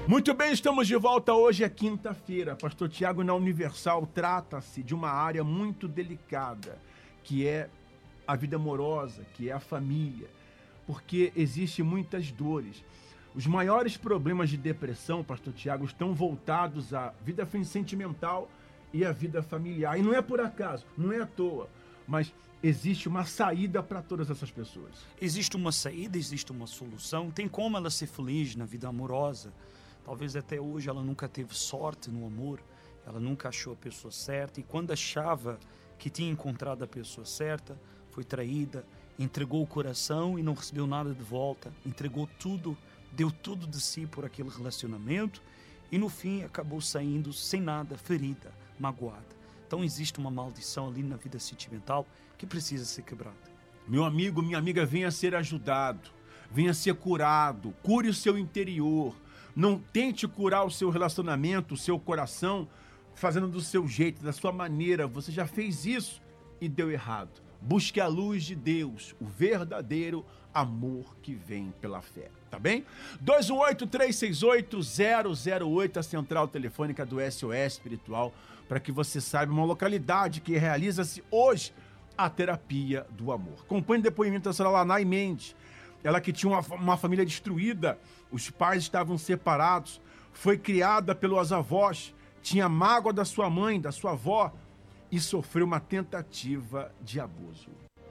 Muito bem, estamos de volta. Hoje é quinta-feira. Pastor Tiago, na Universal, trata-se de uma área muito delicada, que é a vida amorosa, que é a família, porque existem muitas dores. Os maiores problemas de depressão, Pastor Tiago, estão voltados à vida sentimental e à vida familiar. E não é por acaso, não é à toa, mas existe uma saída para todas essas pessoas. Existe uma saída, existe uma solução. Tem como ela ser feliz na vida amorosa. Talvez até hoje ela nunca teve sorte no amor, ela nunca achou a pessoa certa, e quando achava que tinha encontrado a pessoa certa, foi traída, entregou o coração e não recebeu nada de volta, entregou tudo, deu tudo de si por aquele relacionamento e no fim acabou saindo sem nada, ferida, magoada. Então existe uma maldição ali na vida sentimental que precisa ser quebrada. Meu amigo, minha amiga, venha ser ajudado, venha ser curado, cure o seu interior. Não tente curar o seu relacionamento, o seu coração, fazendo do seu jeito, da sua maneira. Você já fez isso e deu errado. Busque a luz de Deus, o verdadeiro amor que vem pela fé. Tá bem? 218-368-008, a central telefônica do SOS Espiritual, para que você saiba uma localidade que realiza-se hoje a terapia do amor. Acompanhe o depoimento da senhora Lanai Mendes. Ela que tinha uma família destruída, os pais estavam separados, foi criada pelos avós, tinha mágoa da sua mãe, da sua avó e sofreu uma tentativa de abuso.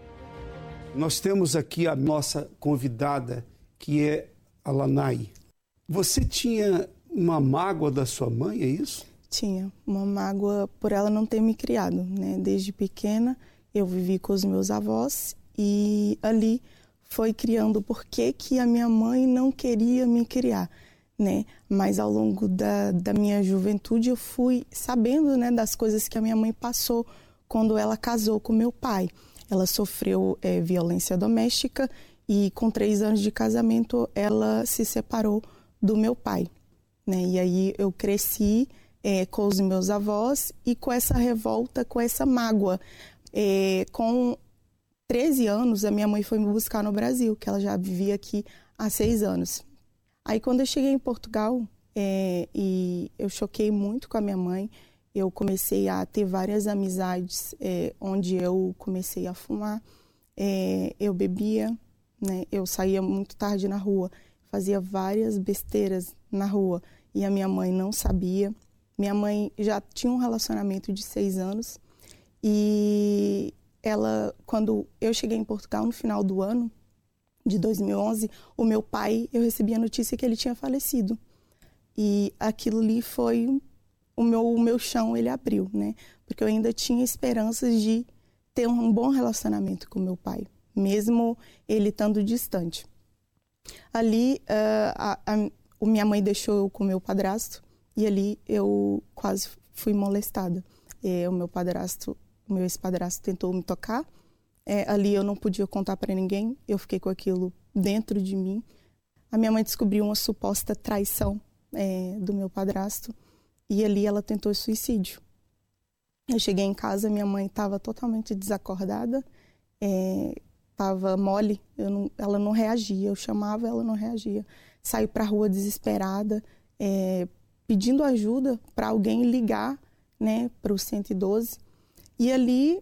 Nós temos aqui a nossa convidada, que é a Lanai. Você tinha uma mágoa da sua mãe, é isso? Tinha, uma mágoa por ela não ter me criado, né? Desde pequena eu vivi com os meus avós e ali foi criando por que a minha mãe não queria me criar, né? Mas ao longo da minha juventude eu fui sabendo, né, das coisas que a minha mãe passou quando ela casou com meu pai. Ela sofreu violência doméstica e com 3 anos de casamento ela se separou do meu pai, né? E aí eu cresci com os meus avós e com essa revolta, com essa mágoa. Com 13 anos, a minha mãe foi me buscar no Brasil, que ela já vivia aqui há 6 anos. Aí, quando eu cheguei em Portugal, e eu choquei muito com a minha mãe, eu comecei a ter várias amizades, onde eu comecei a fumar, eu bebia, né? Eu saía muito tarde na rua, fazia várias besteiras na rua, e a minha mãe não sabia. Minha mãe já tinha um relacionamento de 6 anos, e ela, quando eu cheguei em Portugal no final do ano de 2011, o meu pai, eu recebi a notícia que ele tinha falecido. E aquilo ali foi o meu chão, ele abriu, né? Porque eu ainda tinha esperanças de ter um bom relacionamento com meu pai, mesmo ele estando distante. Ali, minha mãe deixou eu com o meu padrasto e ali eu quase fui molestada. O meu ex-padrasto tentou me tocar. Ali eu não podia contar para ninguém, eu fiquei com aquilo dentro de mim. A minha mãe descobriu uma suposta traição do meu padrasto e ali ela tentou suicídio. Eu cheguei em casa, minha mãe estava totalmente desacordada, estava mole, ela não reagia, eu chamava, ela não reagia. Saí para a rua desesperada, pedindo ajuda para alguém ligar, né, para o 112. E ali,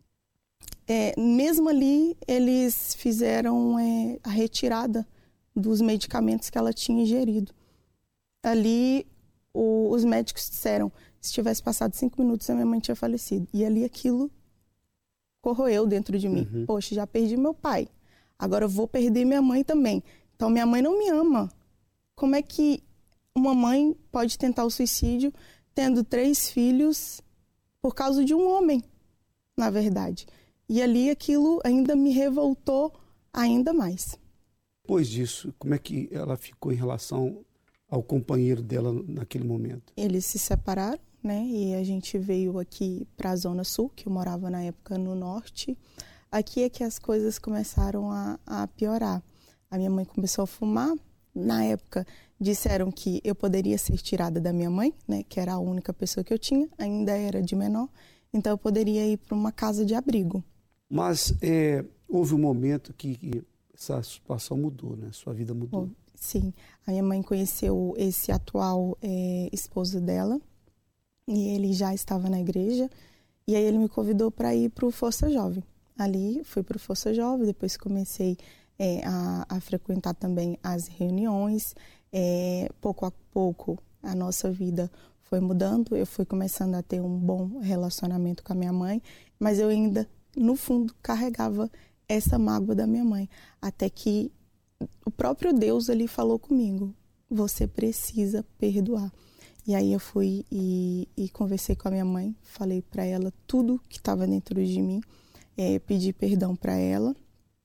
mesmo ali, eles fizeram a retirada dos medicamentos que ela tinha ingerido. Ali, os médicos disseram, se tivesse passado 5 minutos, a minha mãe tinha falecido. E ali aquilo corroeu dentro de mim. Uhum. Poxa, já perdi meu pai, agora eu vou perder minha mãe também. Então, minha mãe não me ama. Como é que uma mãe pode tentar o suicídio tendo 3 filhos por causa de um homem, na verdade? E ali aquilo ainda me revoltou ainda mais. Depois disso, como é que ela ficou em relação ao companheiro dela naquele momento? Eles se separaram, né? E a gente veio aqui para a Zona Sul, que eu morava na época no Norte. Aqui é que as coisas começaram a piorar. A minha mãe começou a fumar. Na época, disseram que eu poderia ser tirada da minha mãe, né? Que era a única pessoa que eu tinha, ainda era de menor. Então, eu poderia ir para uma casa de abrigo. Mas houve um momento que essa situação mudou, né? Sua vida mudou. Sim, a minha mãe conheceu esse atual esposo dela e ele já estava na igreja e aí ele me convidou para ir para o Força Jovem. Ali fui para o Força Jovem, depois comecei a frequentar também as reuniões. Pouco a pouco a nossa vida foi mudando, eu fui começando a ter um bom relacionamento com a minha mãe, mas eu ainda, no fundo, carregava essa mágoa da minha mãe, até que o próprio Deus ali falou comigo, você precisa perdoar. E aí eu fui e conversei com a minha mãe, falei para ela tudo que estava dentro de mim, pedi perdão para ela,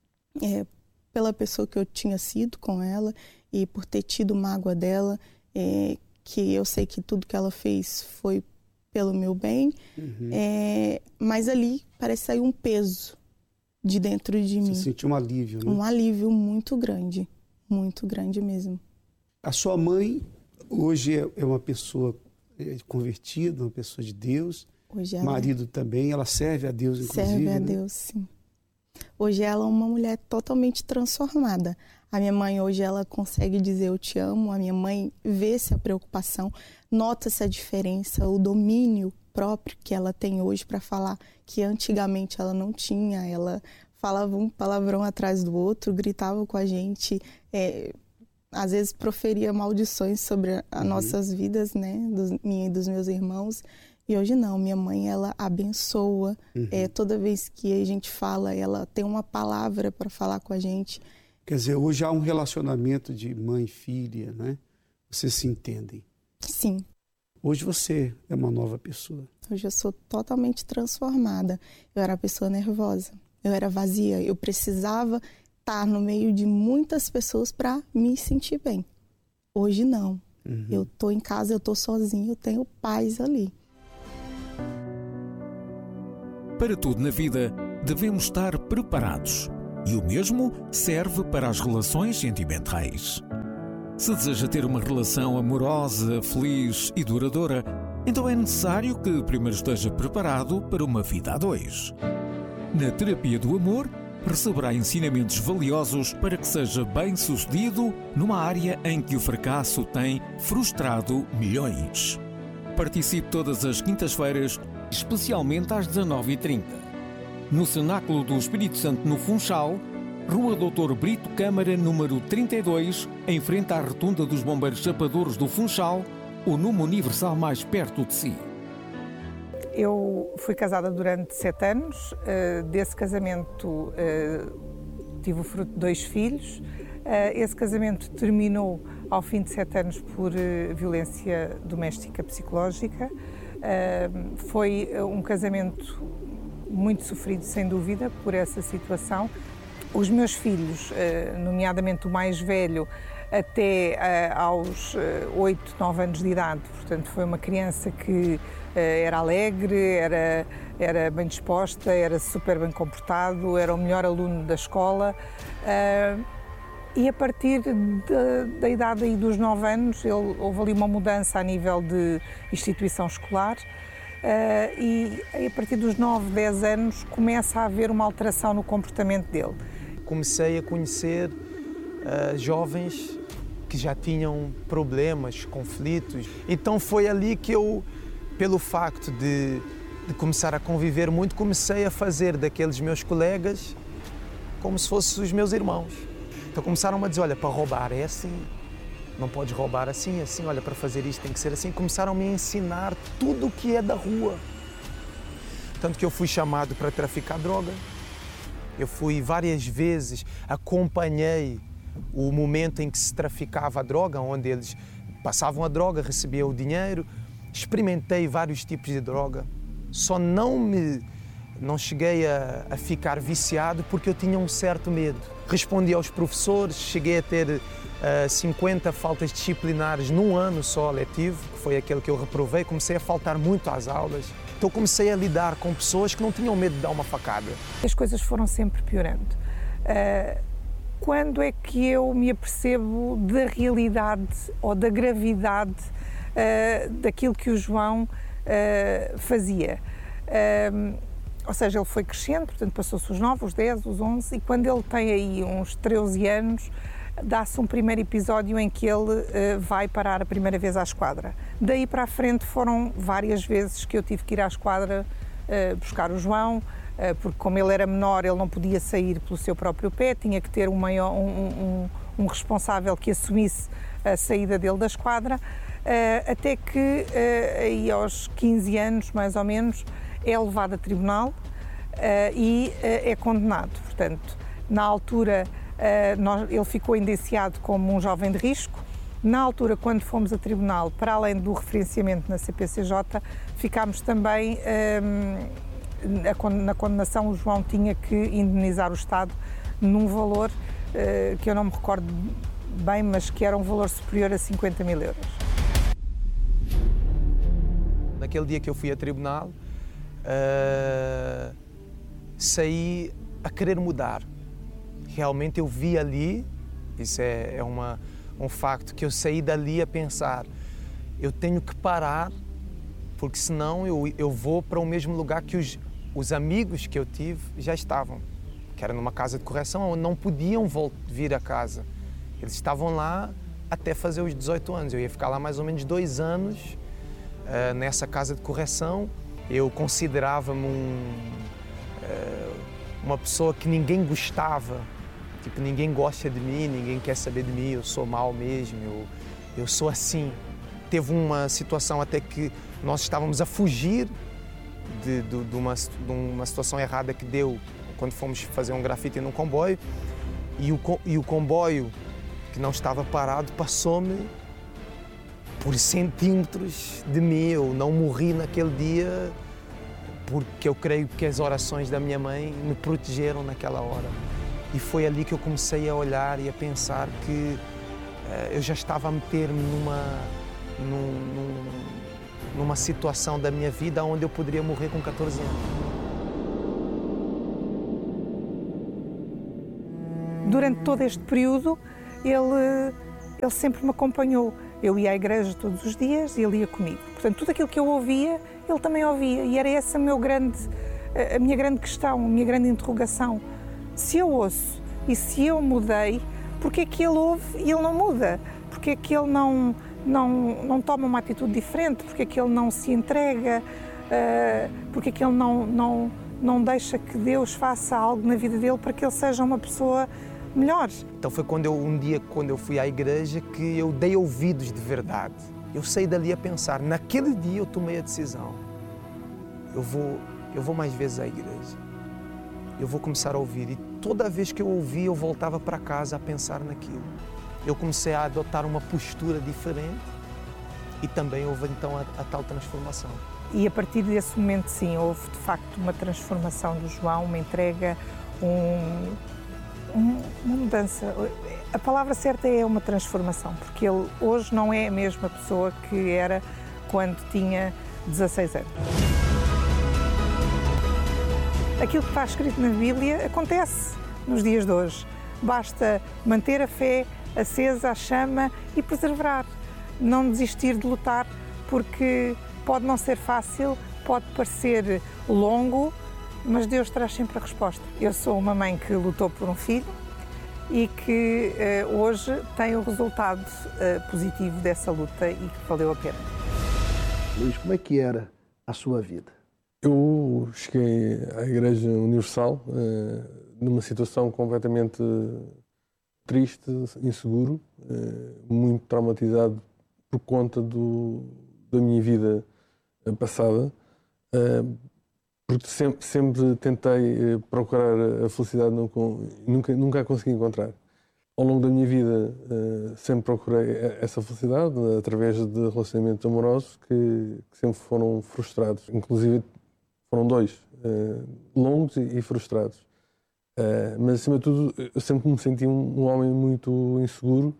pela pessoa que eu tinha sido com ela e por ter tido mágoa dela, que eu sei que tudo que ela fez foi pelo meu bem, mas ali parece sair um peso de dentro de mim. Você sentiu um alívio, né? Um alívio muito grande mesmo. A sua mãe hoje é uma pessoa convertida, uma pessoa de Deus. Hoje ela marido também, ela serve a Deus, inclusive. Serve a né? Deus, sim. Hoje ela é uma mulher totalmente transformada. A minha mãe hoje ela consegue dizer eu te amo, a minha mãe vê essa preocupação, nota essa diferença, o domínio próprio que ela tem hoje para falar que antigamente ela não tinha. Ela falava um palavrão atrás do outro, gritava com a gente, às vezes proferia maldições sobre as nossas vidas, né, minha e dos meus irmãos. E hoje não, minha mãe, ela abençoa. Toda vez que a gente fala, ela tem uma palavra para falar com a gente. Quer dizer, hoje há um relacionamento de mãe e filha, né? Vocês se entendem. Sim. Hoje você é uma nova pessoa. Hoje eu sou totalmente transformada. Eu era uma pessoa nervosa, eu era vazia, eu precisava estar no meio de muitas pessoas para me sentir bem. Hoje não. Eu estou em casa, eu estou sozinha, eu tenho paz ali. Para tudo na vida, devemos estar preparados. E o mesmo serve para as relações sentimentais. Se deseja ter uma relação amorosa, feliz e duradoura, então é necessário que primeiro esteja preparado para uma vida a dois. Na terapia do amor, receberá ensinamentos valiosos para que seja bem-sucedido numa área em que o fracasso tem frustrado milhões. Participe todas as quintas-feiras, especialmente às 19h30. No Cenáculo do Espírito Santo, no Funchal, Rua Doutor Brito Câmara, número 32, em frente à Rotunda dos Bombeiros Chapadores do Funchal, o número universal mais perto de si. Eu fui casada durante 7 anos, desse casamento tive o fruto de 2 filhos. Esse casamento terminou ao fim de 7 anos por violência doméstica psicológica. Foi um casamento muito sofrido, sem dúvida, por essa situação. Os meus filhos, nomeadamente o mais velho, até aos 8, 9 anos de idade, portanto foi uma criança que era alegre, era bem disposta, era super bem comportado, era o melhor aluno da escola. E a partir da idade aí dos 9 anos, houve ali uma mudança a nível de instituição escolar. E a partir dos 9, 10 anos começa a haver uma alteração no comportamento dele. Comecei a conhecer jovens que já tinham problemas, conflitos. Então foi ali que eu, pelo facto de começar a conviver muito, comecei a fazer daqueles meus colegas como se fossem os meus irmãos. Então começaram a dizer, olha, para roubar é assim, não podes roubar assim, assim, olha, para fazer isto tem que ser assim. Começaram-me a ensinar tudo o que é da rua. Tanto que eu fui chamado para traficar droga. Eu fui várias vezes, acompanhei o momento em que se traficava a droga, onde eles passavam a droga, recebiam o dinheiro. Experimentei vários tipos de droga. Só não cheguei a ficar viciado porque eu tinha um certo medo. Respondi aos professores, cheguei a ter 50 faltas disciplinares num ano só letivo, que foi aquele que eu reprovei. Comecei a faltar muito às aulas. Então comecei a lidar com pessoas que não tinham medo de dar uma facada. As coisas foram sempre piorando. Quando é que eu me apercebo da realidade ou da gravidade daquilo que o João fazia? Ou seja, ele foi crescendo, portanto passou-se os 9, os 10, os 11, e quando ele tem aí uns 13 anos, dá-se um primeiro episódio em que ele vai parar a primeira vez à esquadra. Daí para a frente foram várias vezes que eu tive que ir à esquadra buscar o João, porque como ele era menor, ele não podia sair pelo seu próprio pé, tinha que ter um responsável que assumisse a saída dele da esquadra, até que aí aos 15 anos, mais ou menos, é levado a tribunal e é condenado. Portanto, na altura, ele ficou indiciado como um jovem de risco. Na altura, quando fomos a tribunal, para além do referenciamento na CPCJ, ficámos também, na condenação, o João tinha que indenizar o Estado num valor que eu não me recordo bem, mas que era um valor superior a 50 mil euros. Naquele dia que eu fui a tribunal, saí a querer mudar. Realmente eu vi ali, isso é um facto, que eu saí dali a pensar, eu tenho que parar, porque senão eu vou para o mesmo lugar que os amigos que eu tive já estavam, que era numa casa de correção onde não podiam vir a casa. Eles estavam lá até fazer os 18 anos. Eu ia ficar lá mais ou menos 2 anos nessa casa de correção. Eu considerava-me uma pessoa que ninguém gostava. Tipo, ninguém gosta de mim, ninguém quer saber de mim, eu sou mau mesmo, eu sou assim. Teve uma situação até que nós estávamos a fugir de uma situação errada que deu quando fomos fazer um grafite num comboio e o comboio que não estava parado passou-me por centímetros de mim. Eu não morri naquele dia porque eu creio que as orações da minha mãe me protegeram naquela hora. E foi ali que eu comecei a olhar e a pensar que eu já estava a meter-me numa situação da minha vida onde eu poderia morrer com 14 anos. Durante todo este período, ele sempre me acompanhou. Eu ia à igreja todos os dias e ele ia comigo. Portanto, tudo aquilo que eu ouvia, ele também ouvia. E era essa a minha grande questão, a minha grande interrogação. Se eu ouço e se eu mudei, porque é que ele ouve e ele não muda? Porque é que ele não toma uma atitude diferente? Porque é que ele não se entrega? Porque é que ele não deixa que Deus faça algo na vida dele para que ele seja uma pessoa melhor? Então foi quando eu fui à igreja, que eu dei ouvidos de verdade. Eu saí dali a pensar, naquele dia eu tomei a decisão. Eu vou mais vezes à igreja. Eu vou começar a ouvir. E toda vez que eu ouvia, eu voltava para casa a pensar naquilo. Eu comecei a adotar uma postura diferente e também houve então a tal transformação. E a partir desse momento, sim, houve de facto uma transformação do João, uma entrega, uma mudança. A palavra certa é uma transformação, porque ele hoje não é a mesma pessoa que era quando tinha 16 anos. Aquilo que está escrito na Bíblia acontece nos dias de hoje. Basta manter a fé acesa, a chama e perseverar. Não desistir de lutar, porque pode não ser fácil, pode parecer longo, mas Deus traz sempre a resposta. Eu sou uma mãe que lutou por um filho e que hoje tem o resultado positivo dessa luta e que valeu a pena. Luís, como é que era a sua vida? Eu cheguei à Igreja Universal numa situação completamente triste, inseguro, muito traumatizado por conta da minha vida passada, porque sempre tentei procurar a felicidade, nunca a consegui encontrar. Ao longo da minha vida sempre procurei essa felicidade através de relacionamentos amorosos que sempre foram frustrados, inclusive foram 2, longos e frustrados. Mas, acima de tudo, eu sempre me senti um homem muito inseguro,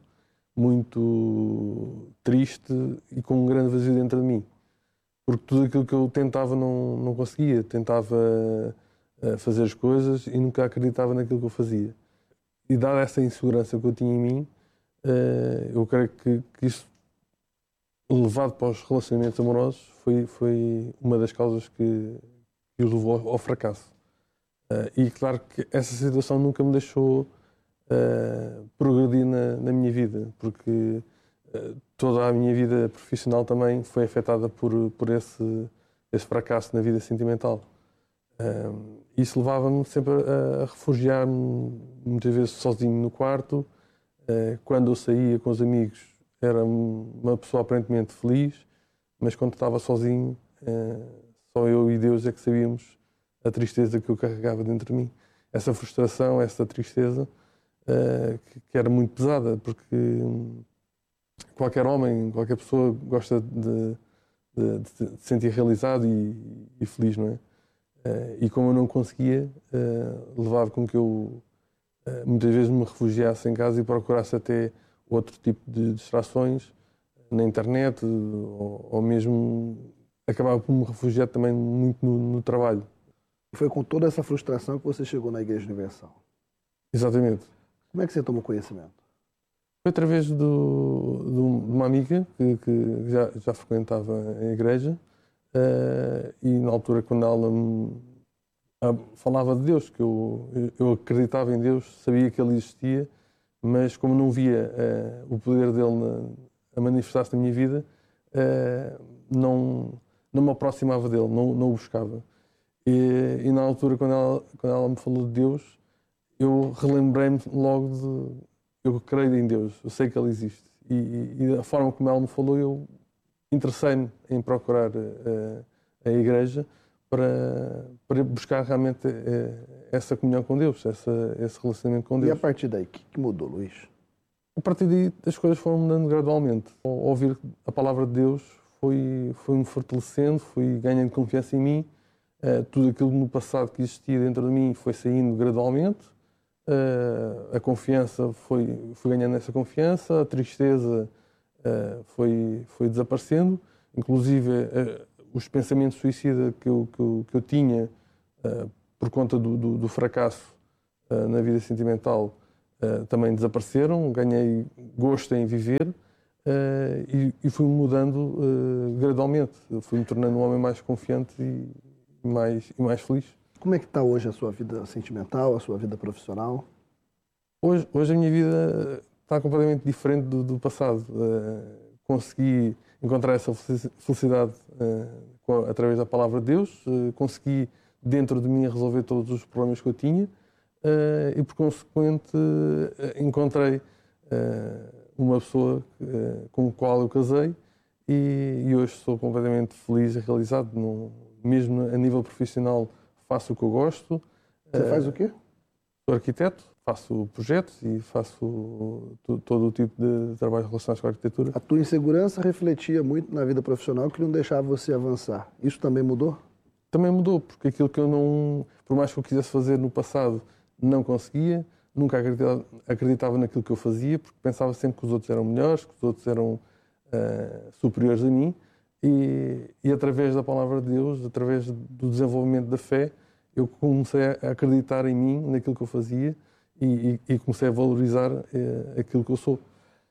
muito triste e com um grande vazio dentro de mim. Porque tudo aquilo que eu tentava não conseguia. Tentava fazer as coisas e nunca acreditava naquilo que eu fazia. E dada essa insegurança que eu tinha em mim, eu creio que isso, levado para os relacionamentos amorosos, foi uma das causas que o levou ao fracasso. E claro que essa situação nunca me deixou progredi na minha vida, porque toda a minha vida profissional também foi afetada por esse fracasso na vida sentimental. Isso levava-me sempre a refugiar-me, muitas vezes sozinho no quarto. Quando eu saía com os amigos, era uma pessoa aparentemente feliz, mas quando estava sozinho, só eu e Deus é que sabíamos a tristeza que eu carregava dentro de mim. Essa frustração, essa tristeza, que era muito pesada, porque qualquer homem, qualquer pessoa gosta de se sentir realizado e feliz, não é? E como eu não conseguia, levava com que eu muitas vezes me refugiasse em casa e procurasse até outro tipo de distrações na internet, ou mesmo acabava por me refugiar também muito no trabalho. Foi com toda essa frustração que você chegou na Igreja Universal. Exatamente. Como é que você tomou conhecimento? Foi através de uma amiga que já frequentava a igreja, e na altura, quando ela falava de Deus, que eu acreditava em Deus, sabia que Ele existia, mas como não via o poder dele a manifestar-se na minha vida, não me aproximava dele, não o buscava. E na altura, quando ela me falou de Deus, eu relembrei-me logo de... Eu creio em Deus, eu sei que Ele existe. E da forma como ela me falou, eu interessei-me em procurar a igreja para buscar realmente essa comunhão com Deus, esse relacionamento com Deus. E a partir daí, o que mudou, Luís? A partir daí, as coisas foram mudando gradualmente. Ao ouvir a palavra de Deus, foi-me fortalecendo, fui ganhando confiança em mim. Tudo aquilo no passado que existia dentro de mim foi saindo gradualmente. A confiança foi ganhando essa confiança, a tristeza foi desaparecendo, inclusive os pensamentos suicida que eu tinha por conta do fracasso na vida sentimental também desapareceram, ganhei gosto em viver e fui mudando gradualmente, fui-me tornando um homem mais confiante e mais feliz. Como é que está hoje a sua vida sentimental, a sua vida profissional? Hoje a minha vida está completamente diferente do passado. Consegui encontrar essa felicidade através da palavra de Deus, consegui dentro de mim resolver todos os problemas que eu tinha e, por consequente, encontrei uma pessoa com a qual eu casei e hoje sou completamente feliz e realizado. Mesmo a nível profissional, faço o que eu gosto. Você faz o quê? Sou arquiteto, faço projetos e faço todo o tipo de trabalho relacionado com a arquitetura. A tua insegurança refletia muito na vida profissional que não deixava você avançar. Isso também mudou? Também mudou, porque aquilo que eu não... Por mais que eu quisesse fazer no passado, não conseguia. Nunca acreditava naquilo que eu fazia, porque pensava sempre que os outros eram melhores, que os outros eram superiores a mim. E através da palavra de Deus, através do desenvolvimento da fé, eu comecei a acreditar em mim, naquilo que eu fazia e comecei a valorizar aquilo que eu sou.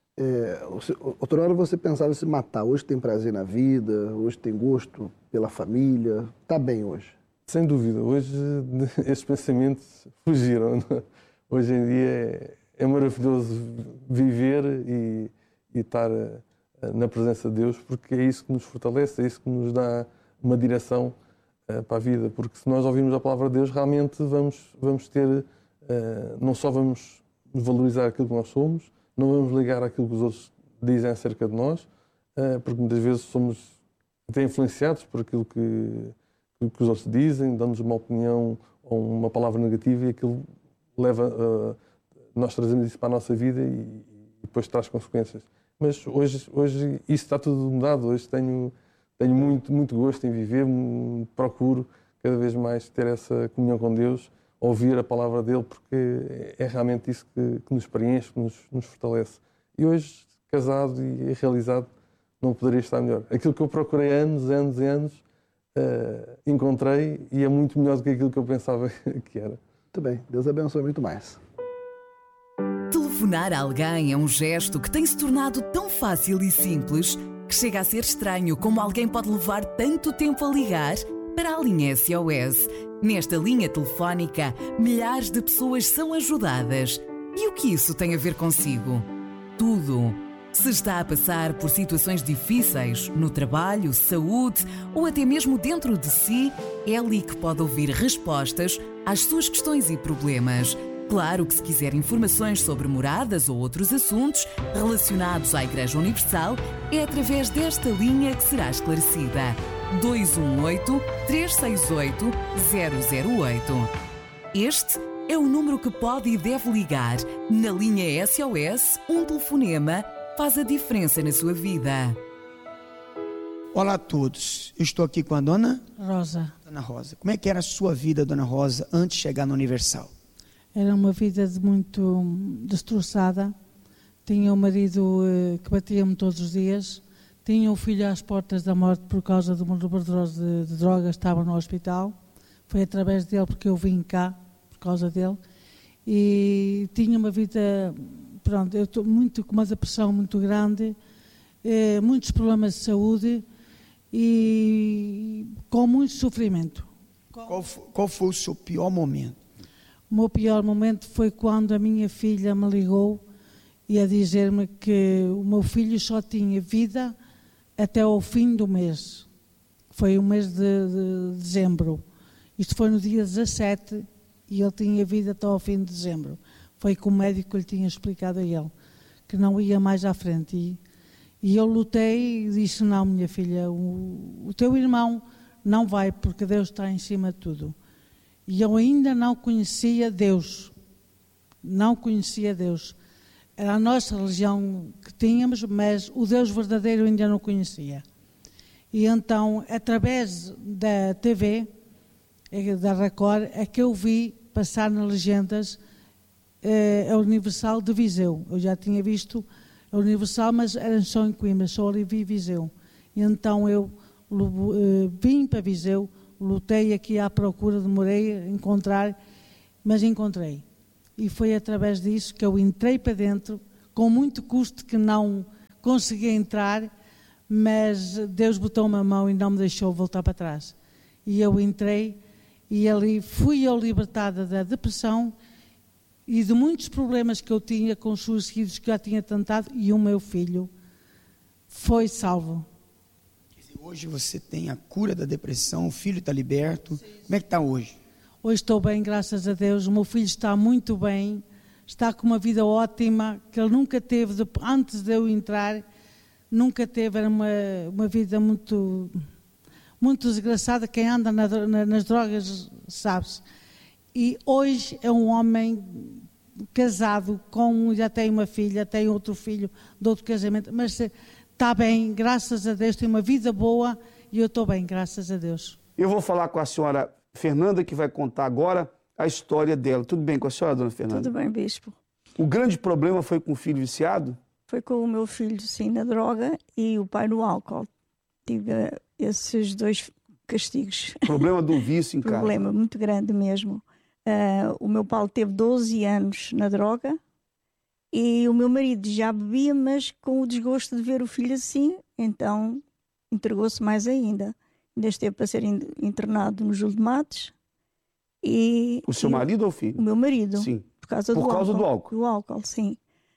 Outra hora você pensava em se matar. Hoje tem prazer na vida, hoje tem gosto pela família. Está bem hoje? Sem dúvida. Hoje esses pensamentos fugiram. Hoje em dia é maravilhoso viver e estar na presença de Deus, porque é isso que nos fortalece, é isso que nos dá uma direção para a vida, porque se nós ouvirmos a palavra de Deus, realmente vamos ter, não só vamos valorizar aquilo que nós somos, não vamos ligar àquilo que os outros dizem acerca de nós, porque muitas vezes somos até influenciados por aquilo que os outros dizem, dão-nos uma opinião ou uma palavra negativa e aquilo leva, nós trazemos isso para a nossa vida e depois traz consequências. Mas hoje isso está tudo mudado. Hoje tenho muito gosto em viver, procuro cada vez mais ter essa comunhão com Deus, ouvir a palavra dele, porque é realmente isso que nos preenche, que nos fortalece. E hoje, casado e realizado, não poderia estar melhor. Aquilo que eu procurei anos, encontrei e é muito melhor do que aquilo que eu pensava que era. Muito bem, Deus abençoe muito mais. Telefonar a alguém é um gesto que tem se tornado tão fácil e simples que chega a ser estranho como alguém pode levar tanto tempo a ligar para a linha SOS. Nesta linha telefónica, milhares de pessoas são ajudadas. E o que isso tem a ver consigo? Tudo. Se está a passar por situações difíceis no trabalho, saúde ou até mesmo dentro de si, é ali que pode ouvir respostas às suas questões e problemas. Claro que se quiser informações sobre moradas ou outros assuntos relacionados à Igreja Universal, é através desta linha que será esclarecida. 218-368-008. Este é o número que pode e deve ligar. Na linha SOS, um telefonema faz a diferença na sua vida. Olá a todos, eu estou aqui com a Dona Rosa. Dona Rosa. Como é que era a sua vida, Dona Rosa, antes de chegar no Universal? Era uma vida muito destroçada. Tinha um marido que batia-me todos os dias. Tinha um filho às portas da morte por causa de uma overdose de drogas, estava no hospital. Foi através dele porque eu vim cá, por causa dele. E tinha uma vida, pronto, eu estou com uma depressão muito grande, muitos problemas de saúde e com muito sofrimento. Qual foi o seu pior momento? O meu pior momento foi quando a minha filha me ligou e a dizer-me que o meu filho só tinha vida até ao fim do mês. Foi o mês de dezembro. Isto foi no dia 17 e ele tinha vida até ao fim de dezembro. Foi que o médico lhe tinha explicado a ele que não ia mais à frente. E eu lutei e disse, não, minha filha, o teu irmão não vai porque Deus está em cima de tudo. E eu ainda não conhecia Deus. Não conhecia Deus. Era a nossa religião que tínhamos, mas o Deus verdadeiro ainda não conhecia. E então, através da TV, da Record, é que eu vi passar nas legendas a Universal de Viseu. Eu já tinha visto a Universal, mas era só em Coimbra, só ali vi Viseu. E então eu vim para Viseu, lutei aqui à procura, demorei a encontrar, mas encontrei. E foi através disso que eu entrei para dentro, com muito custo que não consegui entrar, mas Deus botou-me a mão e não me deixou voltar para trás. E eu entrei e ali fui eu libertada da depressão e de muitos problemas que eu tinha com os suicídios que já tinha tentado, e o meu filho foi salvo. Hoje você tem a cura da depressão, o filho está liberto. Sim. Como é que está hoje? Hoje estou bem, graças a Deus. O meu filho está muito bem, está com uma vida ótima, que ele nunca teve, antes de eu entrar, nunca teve, era uma vida muito, muito desgraçada. Quem anda nas drogas sabe-se. E hoje é um homem casado, já tem uma filha, tem outro filho de outro casamento, mas está bem, graças a Deus, tem uma vida boa e eu estou bem, graças a Deus. Eu vou falar com a senhora Fernanda, que vai contar agora a história dela. Tudo bem com a senhora, dona Fernanda? Tudo bem, bispo. O grande problema foi com o filho viciado? Foi com o meu filho, sim, na droga e o pai no álcool. Tive esses dois castigos. Problema do vício em casa. Problema muito grande mesmo. O meu pai teve 12 anos na droga e o meu marido já bebia, mas com o desgosto de ver o filho assim, então entregou-se mais ainda. Ainda esteve para ser internado no Júlio de Matos. O seu marido ou o filho? O meu marido. Sim. Por causa do álcool. Do álcool, sim.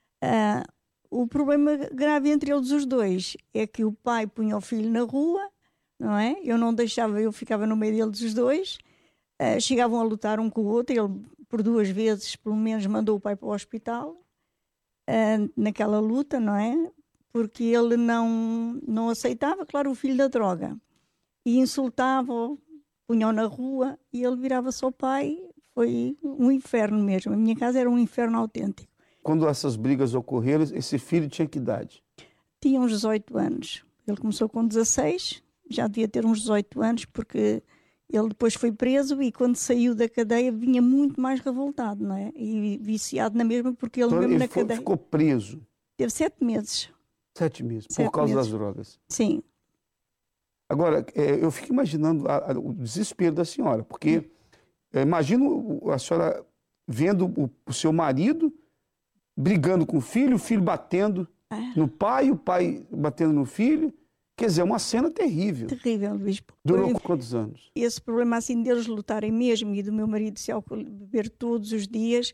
O problema grave entre eles os dois é que o pai punha o filho na rua, não é? Eu não deixava, eu ficava no meio deles os dois. Chegavam a lutar um com o outro. Ele, por 2 vezes, pelo menos, mandou o pai para o hospital naquela luta, não é? Porque ele não aceitava, claro, o filho da droga. E insultava-o, punham na rua e ele virava-se ao pai. Foi um inferno mesmo. A minha casa era um inferno autêntico. Quando essas brigas ocorreram, esse filho tinha que idade? Tinha uns 18 anos. Ele começou com 16, já devia ter uns 18 anos, porque ele depois foi preso e quando saiu da cadeia vinha muito mais revoltado, não é? E viciado na mesma, porque ele então, mesmo ele na cadeia... ficou preso? Teve 7 meses. 7 meses, por causa das drogas? Sim. Agora, eu fico imaginando o desespero da senhora, porque imagino a senhora vendo o seu marido brigando com o filho batendo no pai, o pai batendo no filho. Quer dizer, é uma cena terrível. Terrível, bispo. Durou quantos anos? Esse problema assim deles lutarem mesmo e do meu marido se beber todos os dias,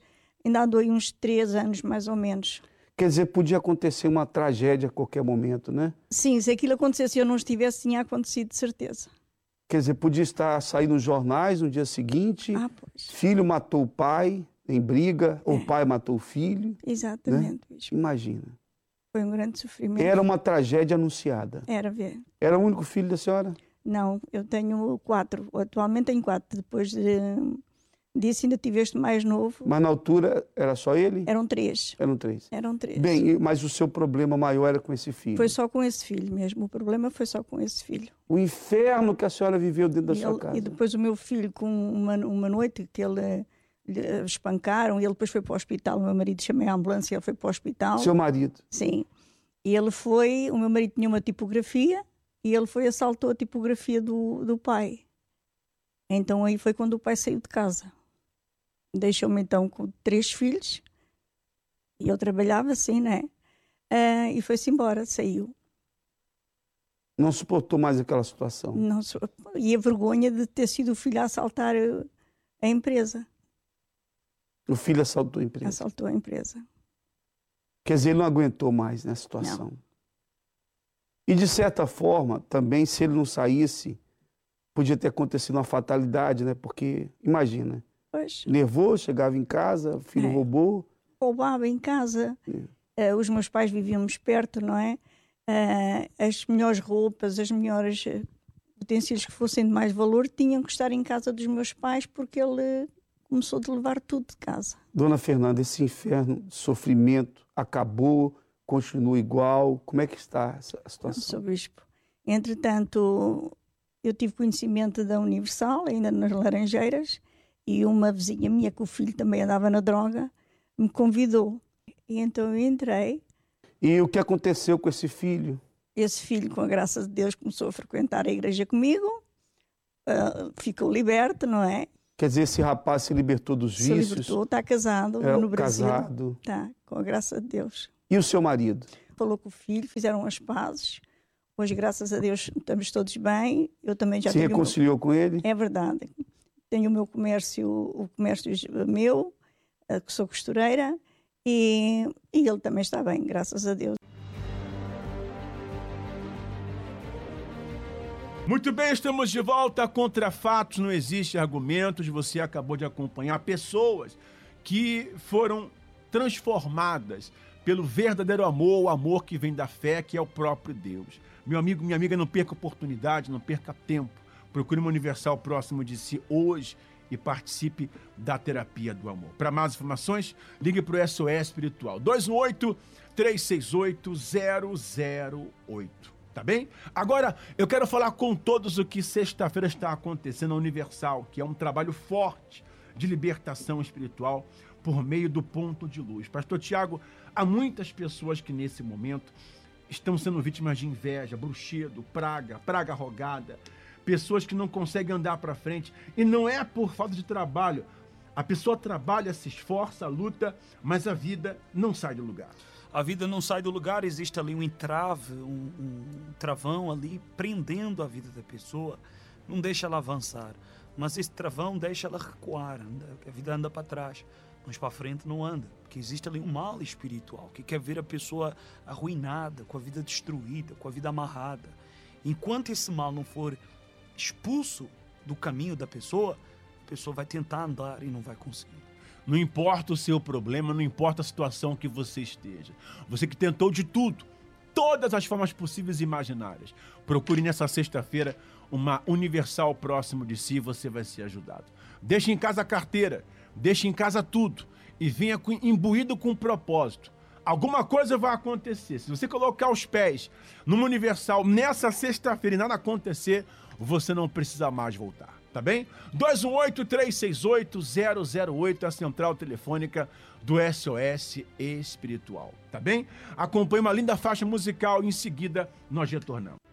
Ainda andou aí uns 3 anos, mais ou menos. Quer dizer, podia acontecer uma tragédia a qualquer momento, né? Sim, se aquilo acontecesse e eu não estivesse, tinha acontecido de certeza. Quer dizer, podia sair nos jornais no dia seguinte, filho matou o pai em briga, ou o pai matou o filho. Exatamente. Né? Imagina. Foi um grande sofrimento. Era uma tragédia anunciada. Era, ver. Era o único filho da senhora? Não, eu tenho 4. Atualmente tenho 4. Depois disso ainda tive este mais novo. Mas na altura era só ele? Eram 3. Eram 3. Bem, mas o seu problema maior era com esse filho? Foi só com esse filho mesmo. O problema foi só com esse filho. O inferno que a senhora viveu dentro da sua casa. E depois o meu filho, com uma noite que ele espancaram, e ele depois foi para o hospital. O meu marido chamou a ambulância e ele foi para o hospital. Seu marido? Sim. E ele foi, o meu marido tinha uma tipografia e ele foi e assaltou a tipografia do pai. Então aí foi quando o pai saiu de casa. Deixou-me então com 3 filhos e eu trabalhava assim, né? E foi-se embora, saiu. Não suportou mais aquela situação? Não, e a vergonha de ter sido o filho a assaltar a empresa. O filho assaltou a empresa? Assaltou a empresa. Quer dizer, ele não aguentou mais nessa situação. Não. E de certa forma, também, se ele não saísse, podia ter acontecido uma fatalidade, né? Porque, imagina, levou, chegava em casa, o filho roubou. Roubava em casa. Os meus pais vivíamos perto, não é? As melhores roupas, as melhores utensílios que fossem de mais valor tinham que estar em casa dos meus pais, porque ele começou a levar tudo de casa. Dona Fernanda, esse inferno de sofrimento acabou, continua igual? Como é que está a situação? Sr. Bispo, entretanto, eu tive conhecimento da Universal, ainda nas Laranjeiras, e uma vizinha minha, que o filho também andava na droga, me convidou. E então eu entrei. E o que aconteceu com esse filho? Esse filho, com a graça de Deus, começou a frequentar a igreja comigo, ficou liberto, não é? Quer dizer, esse rapaz se libertou dos vícios? Se libertou, está casado no Brasil. Casado. Está, com a graça de Deus. E o seu marido? Falou com o filho, fizeram as pazes. Hoje, graças a Deus, estamos todos bem. Eu também já se reconciliou com ele? É verdade. Tenho o meu comércio, o comércio meu, que sou costureira, e ele também está bem, graças a Deus. Muito bem, estamos de volta. Contra fatos não existem argumentos. Você acabou de acompanhar pessoas que foram transformadas pelo verdadeiro amor, o amor que vem da fé, que é o próprio Deus. Meu amigo, minha amiga, não perca oportunidade, não perca tempo. Procure uma Universal próximo de si hoje e participe da terapia do amor. Para mais informações, ligue para o SOS Espiritual 218-368-008. Tá bem? Agora, eu quero falar com todos o que sexta-feira está acontecendo na Universal, que é um trabalho forte de libertação espiritual por meio do ponto de luz. Pastor Tiago, há muitas pessoas que nesse momento estão sendo vítimas de inveja, bruxedo, praga rogada, pessoas que não conseguem andar para frente, e não é por falta de trabalho. A pessoa trabalha, se esforça, luta, mas a vida não sai do lugar. A vida não sai do lugar, existe ali um entrave, um travão ali prendendo a vida da pessoa, não deixa ela avançar. Mas esse travão deixa ela recuar, a vida anda para trás, mas para frente não anda, porque existe ali um mal espiritual que quer ver a pessoa arruinada, com a vida destruída, com a vida amarrada. Enquanto esse mal não for expulso do caminho da pessoa, a pessoa vai tentar andar e não vai conseguir. Não importa o seu problema, não importa a situação que você esteja. Você que tentou de tudo, todas as formas possíveis e imaginárias. Procure nessa sexta-feira uma Universal próximo de si, você vai ser ajudado. Deixe em casa a carteira, deixe em casa tudo e venha imbuído com um propósito. Alguma coisa vai acontecer. Se você colocar os pés numa Universal nessa sexta-feira e nada acontecer, você não precisa mais voltar. Tá bem? 218-368-008 é a central telefônica do SOS Espiritual. Tá bem? Acompanhe uma linda faixa musical e em seguida nós retornamos.